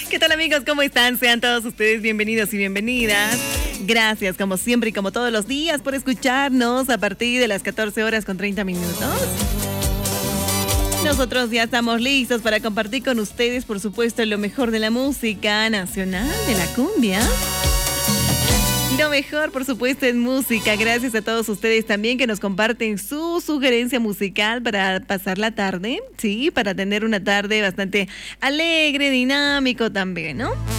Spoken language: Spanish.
¿Qué tal, amigos? ¿Cómo están? Sean todos ustedes bienvenidos y bienvenidas. Gracias, como siempre y como todos los días, por escucharnos a partir de las 14 horas con 30 minutos. Nosotros ya estamos listos para compartir con ustedes, por supuesto, lo mejor de la música nacional, de la cumbia. Lo mejor, por supuesto, es música. Gracias a todos ustedes también que nos comparten su sugerencia musical para pasar la tarde, sí, para tener una tarde bastante alegre, dinámico también, ¿no?